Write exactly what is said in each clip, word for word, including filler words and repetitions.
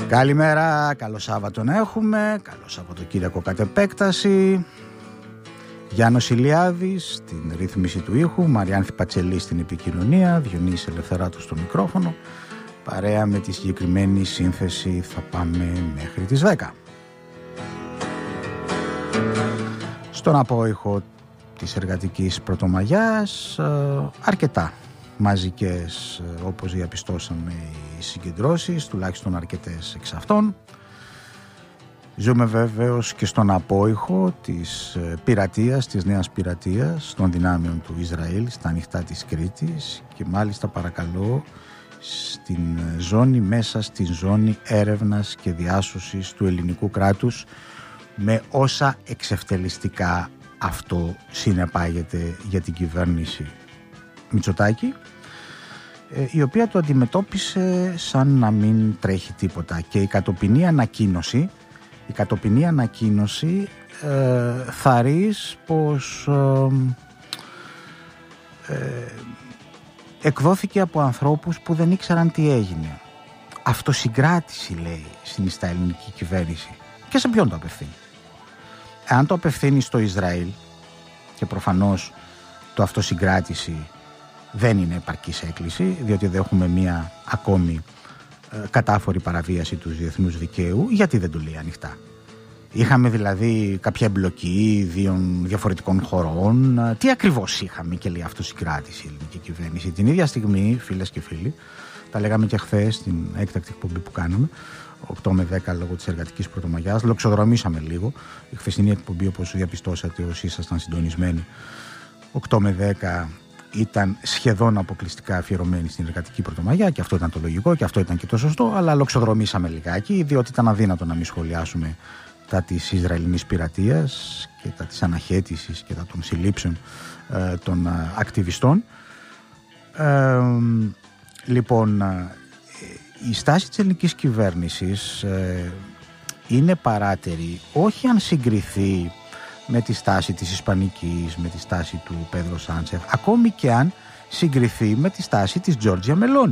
Καλημέρα, καλό Σάββατο να έχουμε, καλό Σαββατοκύριακο κατ' επέκταση. Γιάννος Ηλιάδης στην ρύθμιση του ήχου, Μαριάνθη Πατσελή στην επικοινωνία, Διονύσης Ελευθεράτου στο μικρόφωνο. Παρέα με τη συγκεκριμένη σύνθεση θα πάμε μέχρι τις δέκα. Στον απόϊχο της εργατικής Πρωτομαγιάς, αρκετά μαζικές, όπως διαπιστώσαμε, οι συγκεντρώσεις, τουλάχιστον αρκετές εξ αυτών. Ζούμε βέβαιος και στον απόϊχο της πειρατείας, της νέας πειρατείας των δυνάμεων του Ισραήλ στα ανοιχτά της Κρήτης και μάλιστα, παρακαλώ, στην ζώνη, μέσα στη ζώνη έρευνας και διάσωσης του ελληνικού κράτους, με όσα εξευτελιστικά αυτό συνεπάγεται για την κυβέρνηση Μητσοτάκη, η οποία το αντιμετώπισε σαν να μην τρέχει τίποτα. Και η κατοπινή ανακοίνωση η κατοπινή ανακοίνωση ε, θαρρείς πως ε, ε, εκδόθηκε από ανθρώπους που δεν ήξεραν τι έγινε. Αυτοσυγκράτηση, λέει, συνιστά ελληνική κυβέρνηση. Και σε ποιον το απευθύνει? Αν το απευθύνει στο Ισραήλ, και προφανώς το αυτοσυγκράτηση δεν είναι επαρκής έκκληση, διότι δεν έχουμε μία ακόμη ε, κατάφορη παραβίαση του διεθνούς δικαίου, γιατί δεν το λέει ανοιχτά? Είχαμε δηλαδή κάποια εμπλοκή δύο διαφορετικών χωρών? Τι ακριβώς είχαμε και λέει αυτοσυγκράτηση η ελληνική κυβέρνηση? Την ίδια στιγμή, φίλες και φίλοι, τα λέγαμε και χθες στην έκτακτη εκπομπή που κάναμε, οκτώ με δέκα λόγω της εργατικής Πρωτομαγιάς, λοξοδρομήσαμε λίγο. Η χθεσινή εκπομπή, όπως διαπιστώσατε όσοι ήσασταν συντονισμένοι, οκτώ με δέκα ήταν σχεδόν αποκλειστικά αφιερωμένη στην εργατική Πρωτομαγιά, και αυτό ήταν το λογικό και αυτό ήταν και το σωστό, αλλά λοξοδρομήσαμε λιγάκι, διότι ήταν αδύνατο να μην σχολιάσουμε τα της Ισραηλινής πειρατείας και τα της αναχέτησης και τα των συλλήψεων ε, των ε, ακτιβιστών. Ε, λοιπόν, ε, η στάση της ελληνικής κυβέρνησης ε, είναι παράτερη, όχι αν συγκριθεί με τη στάση της Ισπανικής, με τη στάση του Πέδρο Σάντσεφ, ακόμη και αν συγκριθεί με τη στάση της Τζόρτζια Μελόνι.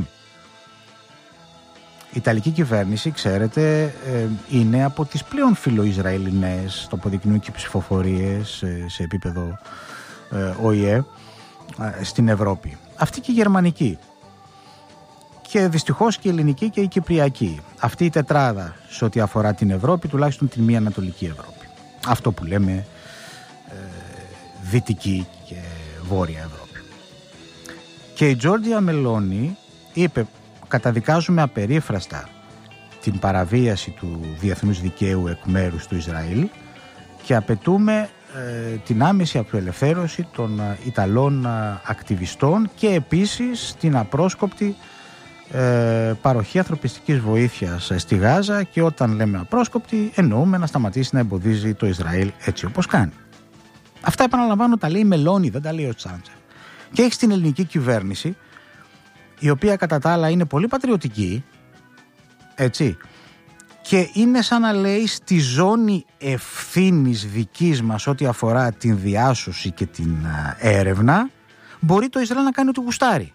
Η Ιταλική κυβέρνηση, ξέρετε, είναι από τις πλέον φιλοϊσραηλινές, το αποδεικνύουν και οι ψηφοφορίες σε επίπεδο Ο Η Ε στην Ευρώπη. Αυτή και η γερμανική. Και δυστυχώς και η ελληνική και η κυπριακή. Αυτή η τετράδα σε ό,τι αφορά την Ευρώπη, τουλάχιστον την μία ανατολική Ευρώπη. Αυτό που λέμε ε, δυτική και βόρεια Ευρώπη. Και η Τζόρτζια Μελόνι είπε: καταδικάζουμε απερίφραστα την παραβίαση του διεθνούς δικαίου εκ μέρους του Ισραήλ και απαιτούμε ε, την άμεση απελευθέρωση των ε, Ιταλών ε, ακτιβιστών και επίσης την απρόσκοπτη ε, παροχή ανθρωπιστικής βοήθειας στη Γάζα, και όταν λέμε απρόσκοπτη εννοούμε να σταματήσει να εμποδίζει το Ισραήλ έτσι όπως κάνει. Αυτά, επαναλαμβάνω, τα λέει η Μελόνι, δεν τα λέει ο Τσάντσεφ. Και έχει την ελληνική κυβέρνηση, η οποία κατά τα άλλα είναι πολύ πατριωτική, έτσι, και είναι σαν να λέει στη ζώνη ευθύνης δικής μας ό,τι αφορά την διάσωση και την έρευνα, μπορεί το Ισραήλ να κάνει ό,τι γουστάρει.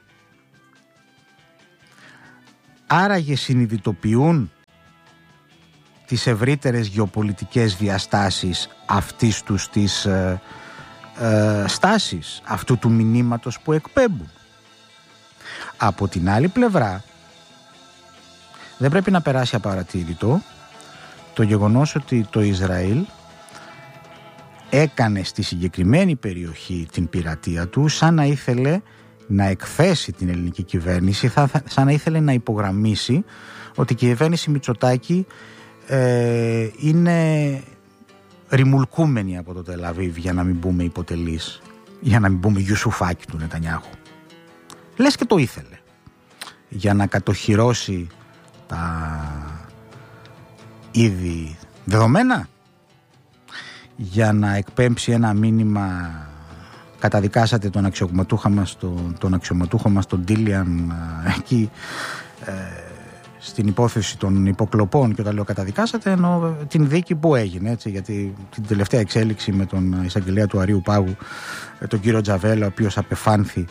Άραγε συνειδητοποιούν τις ευρύτερες γεωπολιτικές διαστάσεις αυτής τους της ε, ε, στάσης, αυτού του μηνύματος που εκπέμπουν? Από την άλλη πλευρά, δεν πρέπει να περάσει απαρατήρητο το γεγονός ότι το Ισραήλ έκανε στη συγκεκριμένη περιοχή την πειρατεία του σαν να ήθελε να εκθέσει την ελληνική κυβέρνηση, σαν να ήθελε να υπογραμμίσει ότι η κυβέρνηση Μητσοτάκη ε, είναι ρημουλκούμενη από το Τελαβίβ, για να μην πούμε υποτελής, για να μην πούμε Ιουσουφάκη του Νετανιάχου. Λες και το ήθελε για να κατοχυρώσει τα ήδη δεδομένα, για να εκπέμψει ένα μήνυμα: καταδικάσατε τον αξιωματούχο μας, τον, τον αξιωματούχο μας τον Ντίλιαν εκεί ε, στην υπόθεση των υποκλοπών, και όταν λέω καταδικάσατε εννοώ την δίκη που έγινε, έτσι, γιατί την τελευταία εξέλιξη με τον εισαγγελέα του Αρείου Πάγου, τον κύριο Τζαβέλα, ο οποίος απεφάνθη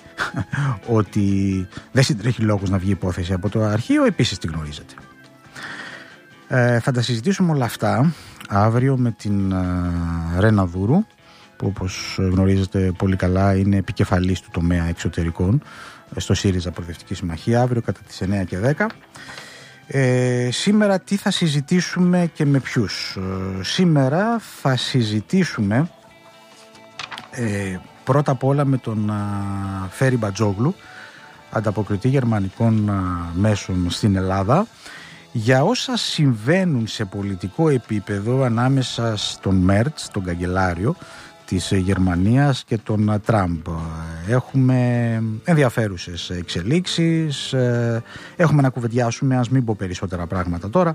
ότι δεν συντρέχει λόγος να βγει υπόθεση από το αρχείο, επίσης τη γνωρίζετε. Ε, θα τα συζητήσουμε όλα αυτά αύριο με την ε, Ρένα Δούρου, που όπως γνωρίζετε πολύ καλά είναι επικεφαλής του τομέα εξωτερικών στο ΣΥΡΙΖΑ Προοδευτική Συμμαχία, αύριο κατά τις εννιά και δέκα. Ε, σήμερα τι θα συζητήσουμε και με ποιους? Ε, σήμερα θα συζητήσουμε ε, πρώτα απ' όλα με τον α, Φέρι Μπατζόγλου, ανταποκριτή γερμανικών α, μέσων στην Ελλάδα, για όσα συμβαίνουν σε πολιτικό επίπεδο ανάμεσα στον Μέρτς, τον καγκελάριο της Γερμανίας, και τον Τραμπ. Έχουμε ενδιαφέρουσες εξελίξεις, έχουμε να κουβεντιάσουμε, ας μην πω περισσότερα πράγματα τώρα.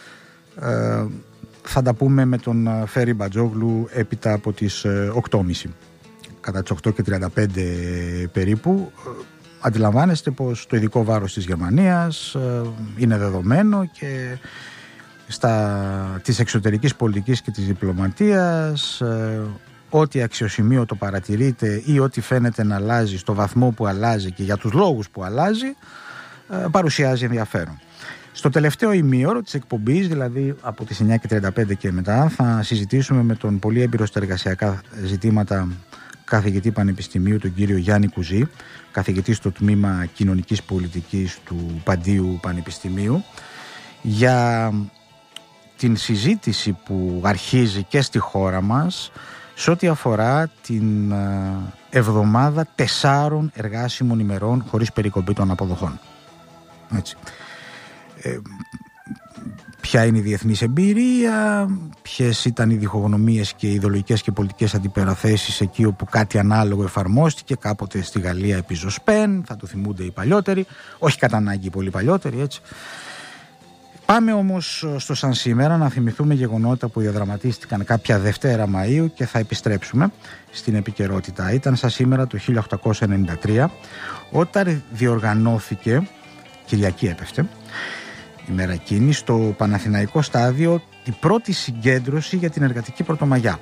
Θα τα πούμε με τον Φέρι Μπατζόγλου έπειτα από τις οκτώ και μισή, κατά τις οκτώ και τριάντα πέντε περίπου. Αντιλαμβάνεστε πως το ειδικό βάρος της Γερμανίας είναι δεδομένο και στα της εξωτερικής πολιτικής και της διπλωματίας ό,τι αξιοσημείωτο παρατηρείται ή ό,τι φαίνεται να αλλάζει στο βαθμό που αλλάζει και για τους λόγους που αλλάζει, παρουσιάζει ενδιαφέρον. Στο τελευταίο ημίωρο της εκπομπής, δηλαδή από τις εννιά και τριάντα πέντε και μετά, θα συζητήσουμε με τον πολύ έμπειρο στα εργασιακά ζητήματα καθηγητή πανεπιστημίου, τον κύριο Γιάννη Κουζή, καθηγητή στο τμήμα κοινωνικής πολιτικής του Παντίου Πανεπιστημίου, για την συζήτηση που αρχίζει και στη χώρα μας σε ό,τι αφορά την εβδομάδα τεσσάρων εργάσιμων ημερών χωρίς περικοπή των αποδοχών. Έτσι. Ε, ποια είναι η διεθνής εμπειρία, ποιες ήταν οι διχογνωμίες και οι ιδεολογικές και πολιτικές αντιπαραθέσεις εκεί όπου κάτι ανάλογο εφαρμόστηκε κάποτε στη Γαλλία επί Ζοσπέν, θα το θυμούνται οι παλιότεροι, όχι κατά ανάγκη οι πολύ παλιότεροι, έτσι. Πάμε όμως στο σαν σήμερα να θυμηθούμε γεγονότα που διαδραματίστηκαν κάποια Δευτέρα Μαΐου και θα επιστρέψουμε στην επικαιρότητα. Ήταν σαν σήμερα το χίλια οκτακόσια ενενήντα τρία, όταν διοργανώθηκε, Κυριακή έπεφτε, η μέρα εκείνη, στο Παναθηναϊκό Στάδιο η πρώτη συγκέντρωση για την εργατική πρωτομαγιά.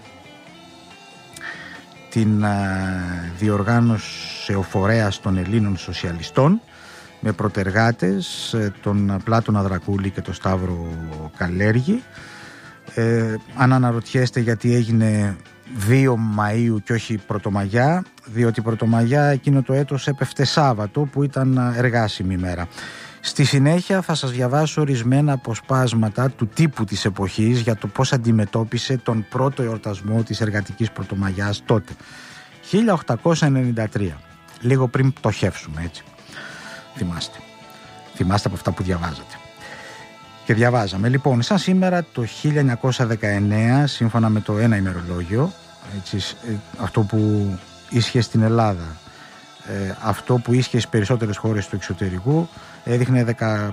Την α, διοργάνωσε ο φορέας των Ελλήνων Σοσιαλιστών με προτεργάτες τον Πλάτωνα Δρακούλη και τον Σταύρο Καλέργη. Ε, αν αναρωτιέστε γιατί έγινε δύο Μαΐου και όχι Πρωτομαγιά, διότι η Πρωτομαγιά εκείνο το έτος έπεφτε Σάββατο, που ήταν εργάσιμη ημέρα. Στη συνέχεια θα σας διαβάσω ορισμένα αποσπάσματα του τύπου της εποχής για το πώς αντιμετώπισε τον πρώτο εορτασμό της εργατικής πρωτομαγιάς τότε, χίλια οκτακόσια ενενήντα τρία, λίγο πριν πτωχεύσουμε, έτσι. Θυμάστε. Θυμάστε από αυτά που διαβάζατε. Και διαβάζαμε. Λοιπόν, σαν σήμερα το χίλια εννιακόσια δεκαεννέα, σύμφωνα με το ένα ημερολόγιο, έτσι, αυτό που ίσχυε στην Ελλάδα, ε, αυτό που ίσχυε στις περισσότερες χώρες του εξωτερικού, έδειχνε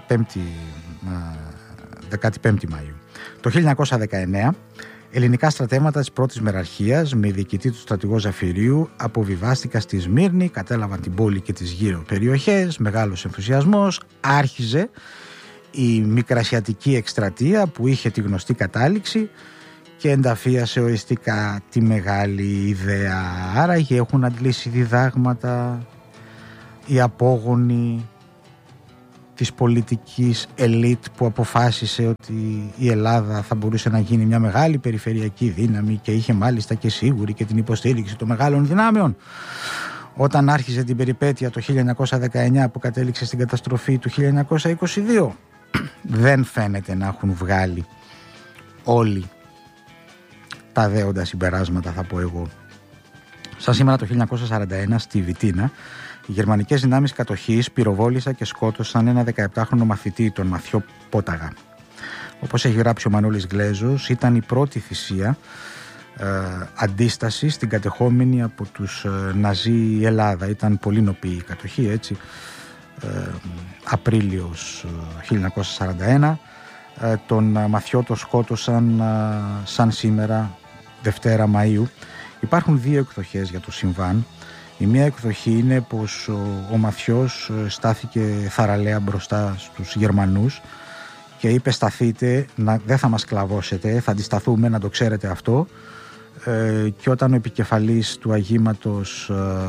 δεκαπέντε Μαΐου. Το χίλια εννιακόσια δεκαεννέα, ελληνικά στρατεύματα της πρώτης μεραρχίας με διοικητή του στρατηγό Ζαφυρίου αποβιβάστηκαν στη Σμύρνη, κατέλαβαν την πόλη και τις γύρω περιοχές, μεγάλος ενθουσιασμός, άρχιζε η μικρασιατική εκστρατεία που είχε τη γνωστή κατάληξη και ενταφίασε οριστικά τη μεγάλη ιδέα. Άραγε έχουν αντλήσει διδάγματα οι απόγονοι της πολιτικής ελίτ που αποφάσισε ότι η Ελλάδα θα μπορούσε να γίνει μια μεγάλη περιφερειακή δύναμη και είχε μάλιστα και σίγουρη και την υποστήριξη των μεγάλων δυνάμεων. Όταν άρχισε την περιπέτεια το χίλια εννιακόσια δεκαεννέα που κατέληξε στην καταστροφή του χίλια εννιακόσια είκοσι δύο, δεν φαίνεται να έχουν βγάλει όλοι τα δέοντα συμπεράσματα, θα πω εγώ. Σαν σήμερα το χίλια εννιακόσια σαράντα ένα στη Βιτίνα, οι γερμανικές δυνάμεις κατοχής πυροβόλησαν και σκότωσαν ένα δεκαεπτάχρονο μαθητή, τον Μαθιό Πόταγα. Όπως έχει γράψει ο Μανώλης Γλέζος, ήταν η πρώτη θυσία ε, αντίσταση στην κατεχόμενη από τους ε, Ναζί Ελλάδα. Ήταν πολύ νοπή η κατοχή, έτσι. Ε, Απρίλιος ε, χίλια εννιακόσια σαράντα ένα. Ε, τον ε, Μαθιό το σκότωσαν ε, σαν σήμερα Δευτέρα Μαΐου. Υπάρχουν δύο εκδοχές για το συμβάν. Η μία εκδοχή είναι πως ο, ο Μαθιός στάθηκε θαραλέα μπροστά στους Γερμανούς και είπε σταθείτε, να, δεν θα μας κλαβώσετε, θα αντισταθούμε, να το ξέρετε αυτό. Ε, και όταν ο επικεφαλής του αγήματος ε,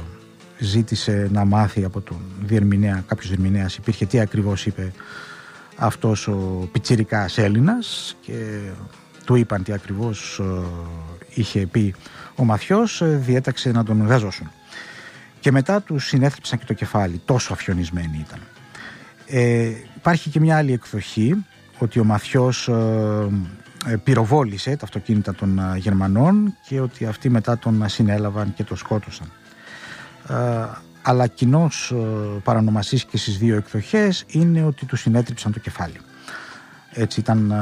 ζήτησε να μάθει από τον διερμηνέα, κάποιος διερμηνέας υπήρχε τι ακριβώς είπε αυτός ο πιτσιρικάς Έλληνας και του είπαν τι ακριβώς είχε πει ο Μαθιός, διέταξε να τον γαζώσουν. Και μετά του συνέθλιψαν και το κεφάλι, τόσο αφιονισμένοι ήταν. Ε, υπάρχει και μια άλλη εκδοχή, ότι ο Μαθιός ε, πυροβόλησε τα αυτοκίνητα των ε, Γερμανών και ότι αυτοί μετά τον συνέλαβαν και τον σκότωσαν. Ε, αλλά κοινός ε, παρανομαστής και στις δύο εκδοχές είναι ότι του συνέτριψαν το κεφάλι. Έτσι ήταν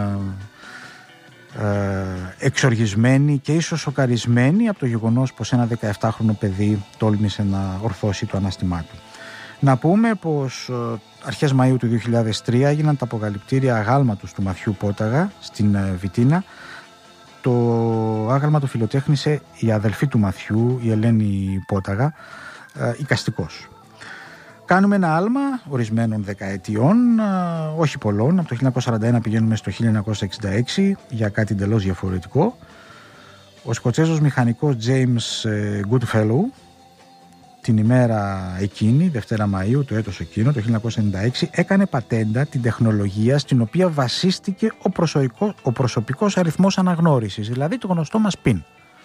ε, ε, εξοργισμένοι και ίσως σοκαρισμένοι από το γεγονός πως ένα δεκαεφτάχρονο παιδί τόλμησε να ορθώσει το ανάστημά του. Να πούμε πως ε, αρχές Μαΐου του δύο χιλιάδες τρία έγιναν τα αποκαλυπτήρια αγάλματος του Μαθιού Πόταγα στην ε, Βιτίνα. Το άγαλμα το φιλοτέχνησε η αδελφή του Μαθιού, η Ελένη Πόταγα, ε, οικαστικός. Κάνουμε ένα άλμα ορισμένων δεκαετιών, ε, όχι πολλών. Από το χίλια εννιακόσια σαράντα ένα πηγαίνουμε στο χίλια εννιακόσια εξήντα έξι για κάτι εντελώς διαφορετικό. Ο Σκοτσέζος μηχανικός James ε, Goodfellow, την ημέρα εκείνη, Δευτέρα Μαΐου, το έτος εκείνο, το χίλια εννιακόσια ενενήντα έξι, έκανε πατέντα την τεχνολογία στην οποία βασίστηκε ο, προσωπικό, ο προσωπικός αριθμός αναγνώρισης, δηλαδή το γνωστό μας πιν,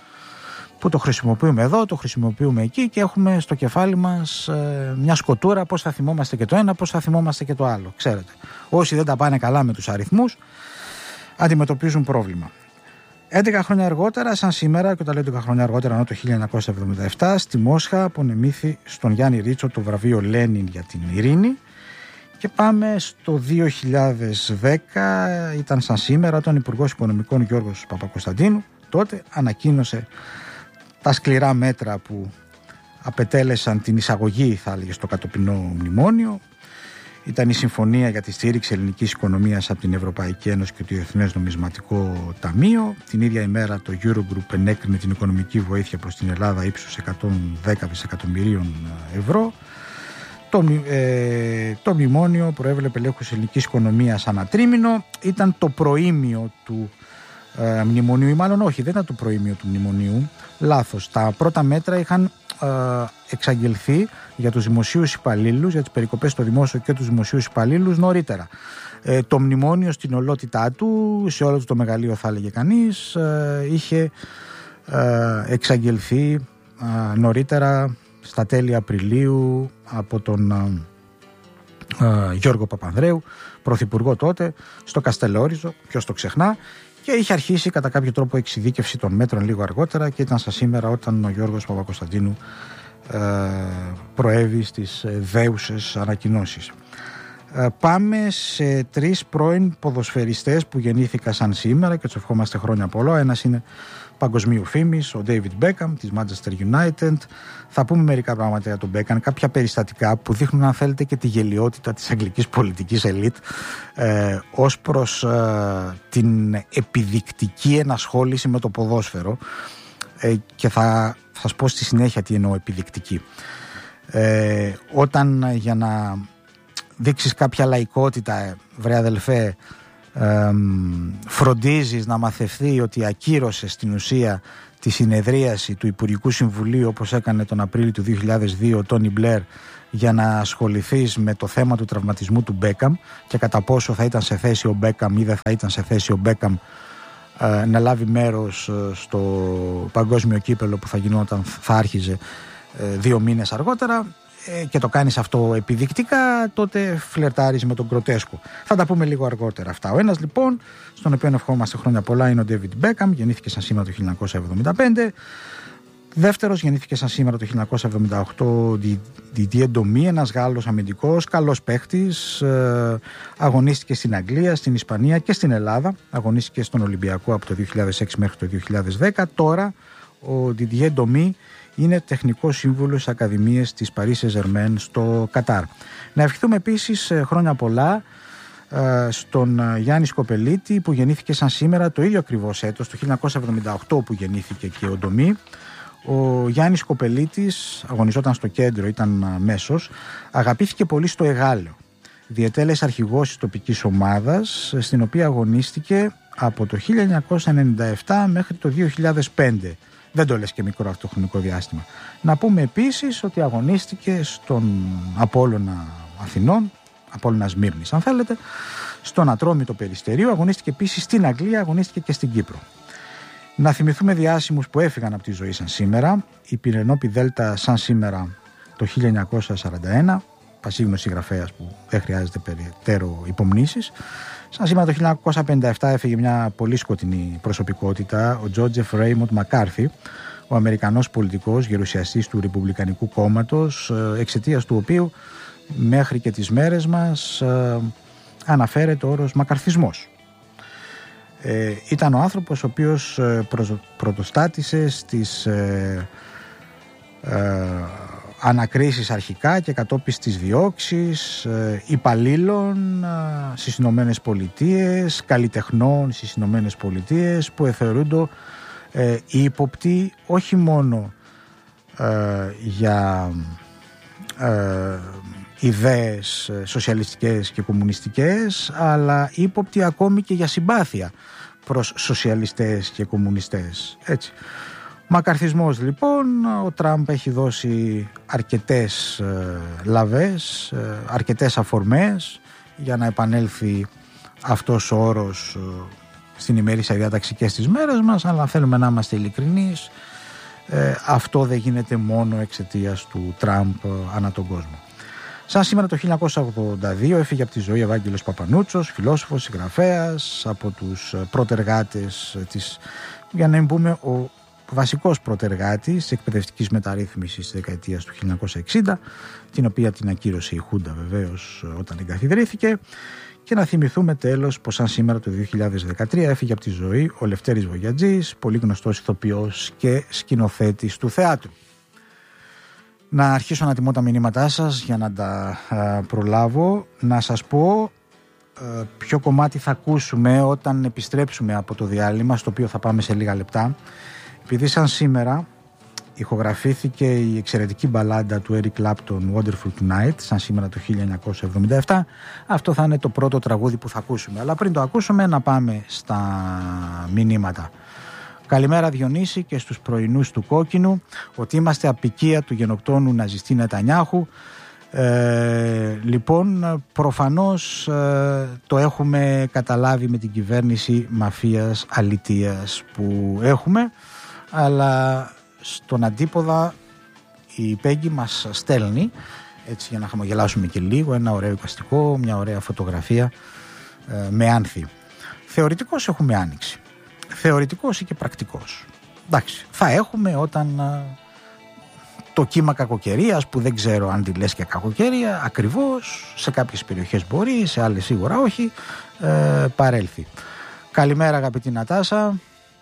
που το χρησιμοποιούμε εδώ, το χρησιμοποιούμε εκεί και έχουμε στο κεφάλι μας ε, μια σκοτούρα πώς θα θυμόμαστε και το ένα, πώς θα θυμόμαστε και το άλλο. Ξέρετε, όσοι δεν τα πάνε καλά με τους αριθμούς αντιμετωπίζουν πρόβλημα. έντεκα χρόνια αργότερα, σαν σήμερα, και όταν λέω έντεκα χρόνια αργότερα, ενώ το χίλια εννιακόσια εβδομήντα επτά, στη Μόσχα απονεμήθη στον Γιάννη Ρίτσο το βραβείο Λένιν για την ειρήνη. Και πάμε στο δύο χιλιάδες δέκα, ήταν σαν σήμερα, όταν ο Υπουργός Οικονομικών Γιώργος Παπακοσταντίνου τότε ανακοίνωσε τα σκληρά μέτρα που απετέλεσαν την εισαγωγή, θα έλεγε, στο κατοπινό μνημόνιο. Ήταν η συμφωνία για τη στήριξη ελληνικής οικονομίας από την Ευρωπαϊκή Ένωση και το Διεθνές Νομισματικό Ταμείο. Την ίδια ημέρα το Eurogroup ενέκρινε την οικονομική βοήθεια προς την Ελλάδα ύψους εκατόν δέκα δισεκατομμυρίων ευρώ. Το, ε, το μνημόνιο προέβλεπε ελέγχους ελληνικής οικονομίας ανά τρίμηνο. Ήταν το προήμιο του ε, μνημονίου, ή μάλλον όχι, δεν ήταν το προήμιο του μνημονίου. Λάθος. Τα πρώτα μέτρα είχαν ε, εξαγγελθεί για τους δημοσίους υπαλλήλους, για τις περικοπές στο δημόσιο και τους δημοσίους υπαλλήλους νωρίτερα. Ε, το μνημόνιο στην ολότητά του, σε όλο το μεγαλείο θα έλεγε κανείς, ε, είχε ε, εξαγγελθεί ε, νωρίτερα στα τέλη Απριλίου από τον ε, ε, Γιώργο Παπανδρέου, πρωθυπουργό τότε, στο Καστελόριζο, ποιος το ξεχνά, και είχε αρχίσει κατά κάποιο τρόπο εξειδίκευση των μέτρων λίγο αργότερα και ήταν σαν σήμερα όταν ο Γιώργος Παπακοσταντίνου ε, προέβη στις δέουσες ανακοινώσεις. Ε, πάμε σε τρεις πρώην ποδοσφαιριστές που γεννήθηκαν σαν σήμερα και τους ευχόμαστε χρόνια πολλά. Ένας είναι παγκοσμίου φήμης, ο David Beckham της Manchester United. Θα πούμε μερικά πράγματα για τον Beckham, κάποια περιστατικά που δείχνουν, αν θέλετε, και τη γελιότητα της αγγλικής πολιτικής ελίτ ε, ως προς ε, την επιδεικτική ενασχόληση με το ποδόσφαιρο, ε, και θα, θα σας πω στη συνέχεια τι εννοώ επιδεικτική. Ε, όταν για να δείξεις κάποια λαϊκότητα, βρε αδελφέ, Ε, φροντίζεις να μαθευθεί ότι ακύρωσε στην ουσία τη συνεδρίαση του Υπουργικού Συμβουλίου, όπως έκανε τον Απρίλιο του δύο χιλιάδες δύο ο Τόνι Μπλερ, για να ασχοληθείς με το θέμα του τραυματισμού του Μπέκαμ και κατά πόσο θα ήταν σε θέση ο Μπέκαμ ή δεν θα ήταν σε θέση ο Μπέκαμ ε, να λάβει μέρος στο παγκόσμιο κύπελο που θα γινόταν, θα άρχιζε ε, δύο μήνες αργότερα, και το κάνεις αυτό επιδεικτικά, τότε φλερτάρεις με τον γκροτέσκο. Θα τα πούμε λίγο αργότερα αυτά. Ο ένας λοιπόν, στον οποίο ευχόμαστε χρόνια πολλά, είναι ο David Beckham, γεννήθηκε σαν σήμερα το χίλια εννιακόσια εβδομήντα πέντε. Δεύτερος γεννήθηκε σαν σήμερα το χίλια εννιακόσια εβδομήντα οκτώ ο Didier Domi, ένας Γάλλος αμυντικός, καλός παίχτης, ε, αγωνίστηκε στην Αγγλία, στην Ισπανία και στην Ελλάδα. Αγωνίστηκε στον Ολυμπιακό από το δύο χιλιάδες έξι μέχρι το δύο χιλιάδες δέκα. Τώρα ο Didier Domi είναι τεχνικός σύμβουλος στις Ακαδημίες της Paris Saint-Germain στο Κατάρ. Να ευχηθούμε επίσης χρόνια πολλά στον Γιάννη Σκοπελίτη, που γεννήθηκε σαν σήμερα το ίδιο ακριβώς έτος, το χίλια εννιακόσια εβδομήντα οκτώ, που γεννήθηκε και ο Ντομή. Ο Γιάννης Σκοπελίτης αγωνιζόταν στο κέντρο, ήταν μέσος, αγαπήθηκε πολύ στο Εγάλεο. Διετέλεσε αρχηγός της τοπικής ομάδας, στην οποία αγωνίστηκε από το χίλια εννιακόσια ενενήντα επτά μέχρι το δύο χιλιάδες πέντε. Δεν το λες και μικρό αυτό χρονικό διάστημα. Να πούμε επίσης ότι αγωνίστηκε στον Απόλλωνα Αθηνών, Απόλλωνα Σμύρνης αν θέλετε, στον Ατρόμητο Περιστερίου, αγωνίστηκε επίσης στην Αγγλία, αγωνίστηκε και στην Κύπρο. Να θυμηθούμε διάσημους που έφυγαν από τη ζωή σαν σήμερα. Η Πυρενόπη Δέλτα σαν σήμερα το χίλια εννιακόσια σαράντα ένα, πασίγνωση συγγραφέας που δεν χρειάζεται περαιτέρω υπομνήσεις. Σαν σήμερα το χίλια εννιακόσια πενήντα επτά έφυγε μια πολύ σκοτεινή προσωπικότητα, ο Τζότζεφ Ρέιμοντ Μακάρθι, ο Αμερικανός πολιτικός γερουσιαστής του Ρεπουμπλικανικού Κόμματος, εξαιτίας του οποίου μέχρι και τις μέρες μας ε, αναφέρεται ο όρος μακαρθισμός. Ε, ήταν ο άνθρωπος ο οποίος ε, προ, πρωτοστάτησε στις ε, ε, ανακρίσεις αρχικά και κατόπιν στις διώξεις ε, υπαλλήλων ε, στις Ηνωμένες Πολιτείες, καλλιτεχνών στις Ηνωμένες Πολιτείες που εθεωρούνται ε, ύποπτοι όχι μόνο ε, για ε, ιδέες σοσιαλιστικές και κομμουνιστικές, αλλά ύποπτοι ακόμη και για συμπάθεια προς σοσιαλιστές και κομμουνιστές. Έτσι. Μακαρθισμός λοιπόν, ο Τραμπ έχει δώσει αρκετές ε, λαβές, ε, αρκετές αφορμές για να επανέλθει αυτός ο όρος ε, στην ημερήσια διάταξη και στις μέρες μας, αλλά θέλουμε να είμαστε ειλικρινείς, ε, αυτό δεν γίνεται μόνο εξαιτίας του Τραμπ ε, ανά τον κόσμο. Σαν σήμερα το χίλια εννιακόσια ογδόντα δύο έφυγε από τη ζωή ο Ευάγγελος Παπανούτσος, φιλόσοφος, συγγραφέας, από τους πρωτεργάτες της, για να μην πούμε ο βασικός πρωτεργάτης της εκπαιδευτικής μεταρρύθμισης της δεκαετίας του χίλια εννιακόσια εξήντα, την οποία την ακύρωσε η Χούντα βεβαίως όταν εγκαθιδρύθηκε. Και να θυμηθούμε τέλος πως σαν σήμερα το δύο χιλιάδες δεκατρία έφυγε από τη ζωή ο Λευτέρης Βογιατζής, πολύ γνωστός ηθοποιός και σκηνοθέτης του θεάτρου. Να αρχίσω να τιμώ τα μηνύματά σας για να τα α, προλάβω. Να σας πω α, ποιο κομμάτι θα ακούσουμε όταν επιστρέψουμε από το διάλειμμα, στο οποίο θα πάμε σε λίγα λεπτά. Επειδή σαν σήμερα ηχογραφήθηκε η εξαιρετική μπαλάντα του Eric Clapton Wonderful Tonight, σαν σήμερα το χίλια εννιακόσια εβδομήντα επτά, αυτό θα είναι το πρώτο τραγούδι που θα ακούσουμε. Αλλά πριν το ακούσουμε να πάμε στα μηνύματα. Καλημέρα Διονύση και στους πρωινούς του Κόκκινου, ότι είμαστε απικία του γενοκτόνου ναζιστή Νετανιάχου. Ε, λοιπόν, προφανώς ε, το έχουμε καταλάβει με την κυβέρνηση μαφίας, αλητείας που έχουμε, αλλά στον αντίποδα η Πέγγι μας στέλνει, έτσι για να χαμογελάσουμε και λίγο, ένα ωραίο εικαστικό, μια ωραία φωτογραφία ε, με άνθη. Θεωρητικώς έχουμε άνοιξη. Θεωρητικός ή και πρακτικός. Εντάξει, θα έχουμε όταν α, το κύμα κακοκαιρίας, που δεν ξέρω αν τη λες και κακοκαιρία ακριβώς, σε κάποιες περιοχές μπορεί, σε άλλες σίγουρα όχι, ε, παρέλθει. Καλημέρα αγαπητή Νατάσα.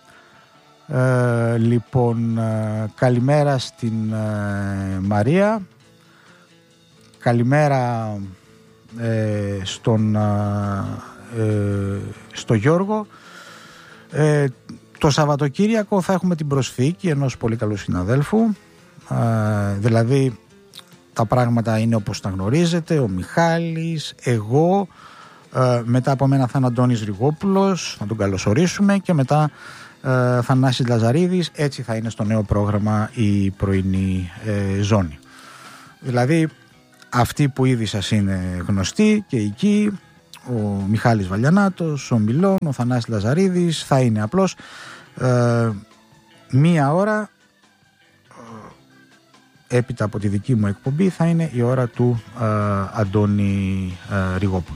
Ε, λοιπόν, ε, καλημέρα στην ε, Μαρία. Καλημέρα ε, στον ε, στο Γιώργο. Ε, το Σαββατοκύριακο θα έχουμε την προσφυγή ενός πολύ καλού συναδέλφου, ε, δηλαδή τα πράγματα είναι όπως τα γνωρίζετε, ο Μιχάλης, εγώ, ε, μετά από μένα θα είναι Αντώνης Ριγόπουλος, θα τον καλωσορίσουμε, και μετά ε, Θανάσης Λαζαρίδης. Έτσι θα είναι στο νέο πρόγραμμα η πρωινή ε, ζώνη. Δηλαδή αυτοί που ήδη σας είναι γνωστοί και εκεί, ο Μιχάλης Βαλιανάτος, ο Μιλών, ο Θανάσης Λαζαρίδης, θα είναι απλώς ε, μία ώρα ε, έπειτα από τη δική μου εκπομπή θα είναι η ώρα του ε, Αντώνη ε, Ριγόπουλου.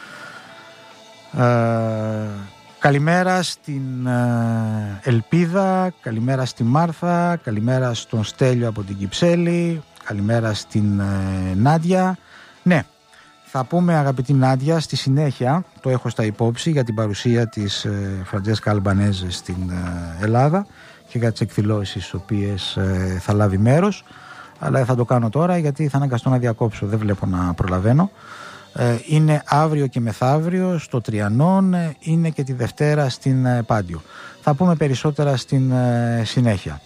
Ε, καλημέρα στην ε, Ελπίδα, καλημέρα στη Μάρθα, καλημέρα στον Στέλιο από την Κυψέλη, καλημέρα στην ε, Νάντια. Ναι, θα πούμε αγαπητή Νάντια στη συνέχεια, το έχω στα υπόψη, για την παρουσία της ε, Φραντζέσκα Αλμπανέζε στην ε, Ελλάδα και για τις εκδηλώσεις στις οποίες ε, θα λάβει μέρος, αλλά δεν θα το κάνω τώρα γιατί θα αναγκαστώ να διακόψω, δεν βλέπω να προλαβαίνω. Ε, είναι αύριο και μεθαύριο στο Τριανόν, ε, είναι και τη Δευτέρα στην ε, Πάντιο. Θα πούμε περισσότερα στην ε, συνέχεια.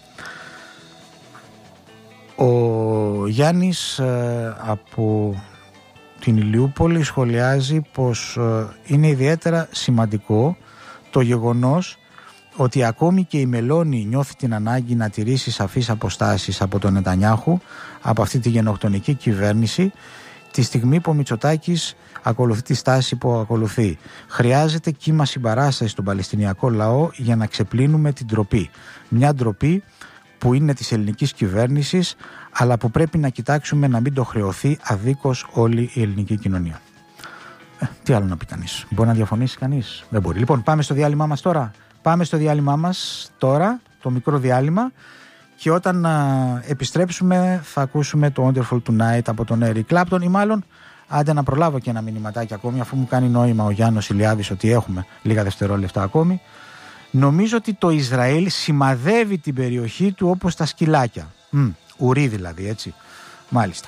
Ο Γιάννης ε, από την Ηλιούπολη σχολιάζει πως ε, είναι ιδιαίτερα σημαντικό το γεγονός ότι ακόμη και η Μελώνη νιώθει την ανάγκη να τηρήσει σαφείς αποστάσεις από τον Νετανιάχου, από αυτή τη γενοκτονική κυβέρνηση, τη στιγμή που ο Μητσοτάκης ακολουθεί τη στάση που ακολουθεί. Χρειάζεται κύμα συμπαράσταση στον Παλαιστινιακό λαό για να ξεπλύνουμε την ντροπή. Μια ντροπή που είναι της ελληνικής κυβέρνησης, αλλά που πρέπει να κοιτάξουμε να μην το χρεωθεί αδίκως όλη η ελληνική κοινωνία. Ε, τι άλλο να πει κανείς? Μπορεί να διαφωνήσει κανείς? Δεν μπορεί. Λοιπόν, πάμε στο διάλειμμά μας τώρα. Πάμε στο διάλειμμά μας τώρα, το μικρό διάλειμμα. Και όταν α, επιστρέψουμε θα ακούσουμε το Wonderful Tonight από τον Eric Clapton, ή μάλλον άντε να προλάβω και ένα μηνυματάκι ακόμη, αφού μου κάνει νόημα ο Γιάννος Ηλιάδης ότι έχουμε λίγα δευτερόλεπτα ακόμη. Νομίζω ότι το Ισραήλ σημαδεύει την περιοχή του όπως τα σκυλάκια. Μ, ουρί δηλαδή, έτσι. Μάλιστα.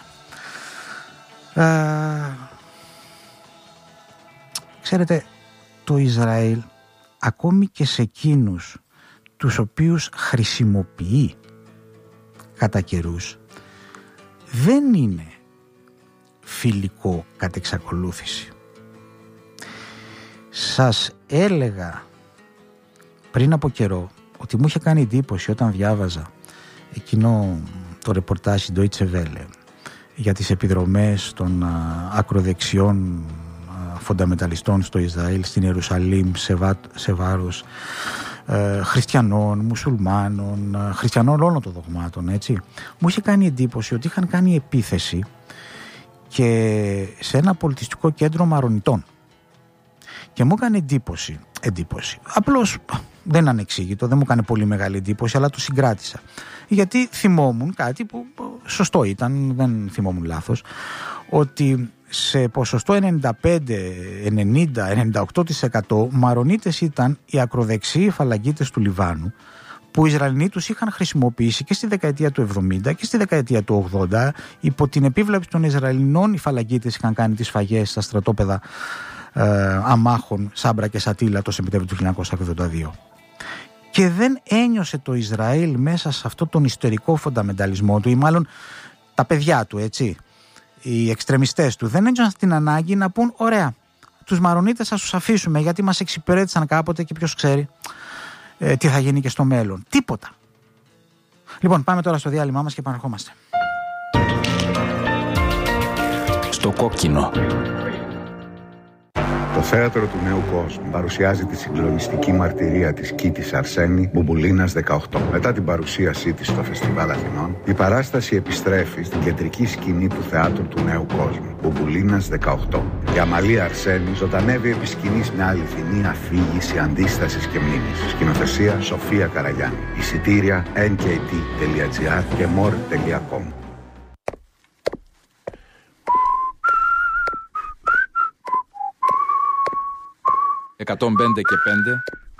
Ε, ξέρετε, το Ισραήλ ακόμη και σε εκείνους τους οποίους χρησιμοποιεί κατά καιρούς, δεν είναι φιλικό κατ' εξακολούθηση. Σας έλεγα πριν από καιρό ότι μου είχε κάνει εντύπωση όταν διάβαζα εκείνο το ρεπορτάζ στην Deutsche Welle για τις επιδρομές των α, ακροδεξιών α, φονταμεταλιστών στο Ισραήλ, στην Ιερουσαλήμ, σε, βά, σε βάρος ε, χριστιανών, μουσουλμάνων, ε, χριστιανών όλων των δογμάτων, έτσι. Μου είχε κάνει εντύπωση ότι είχαν κάνει επίθεση και σε ένα πολιτιστικό κέντρο μαρονιτών. Και μου έκανε εντύπωση, εντύπωση. Απλώς δεν είναι ανεξήγητο, δεν μου έκανε πολύ μεγάλη εντύπωση, αλλά το συγκράτησα. Γιατί θυμόμουν κάτι που σωστό ήταν, δεν θυμόμουν λάθος, ότι σε ποσοστό ενενήντα πέντε, ενενήντα, ενενήντα οκτώ τοις εκατό μαρονίτες ήταν οι ακροδεξιοί φαλαγγίτες του Λιβάνου, που οι Ισραηλοί τους είχαν χρησιμοποιήσει και στη δεκαετία του εβδομήντα και στη δεκαετία του ογδόντα. Υπό την επίβλεψη των Ισραηλινών οι φαλαγγίτες είχαν κάνει τις σφαγές στα στρατόπεδα ε, αμάχων Σάμπρα και Σατίλα το Σεπτέμβριο του χίλια εννιακόσια ογδόντα δύο. Και δεν ένιωσε το Ισραήλ μέσα σε αυτόν τον ιστορικό φονταμενταλισμό του, ή μάλλον τα παιδιά του, έτσι, οι εξτρεμιστές του, δεν ένιωσαν την ανάγκη να πούν ωραία, τους μαρονίτες θα τους αφήσουμε γιατί μας εξυπηρέτησαν κάποτε και ποιος ξέρει ε, τι θα γίνει και στο μέλλον. Τίποτα. Λοιπόν, πάμε τώρα στο διάλειμμά μας και επαναρχόμαστε. Στο κόκκινο. Το θέατρο του Νέου Κόσμου παρουσιάζει τη συγκλονιστική μαρτυρία της Κίτης Αρσένη Μπουμπουλίνας δεκαοκτώ. Μετά την παρουσίασή της στο Φεστιβάλ Αθηνών, η παράσταση επιστρέφει στην κεντρική σκηνή του θεάτρου του Νέου Κόσμου, Μπουμπουλίνας δεκαοκτώ. Η Αμαλία Αρσένη ζωντανεύει επί σκηνής μια αληθινή αφήγηση αντίστασης και μνήμης. Σκηνοθεσία Σοφία Καραγιάννη. Εισιτήρια εν κέι τι τελεία τζι άρ και μορ τελεία κομ. εκατόν πέντε και πέντε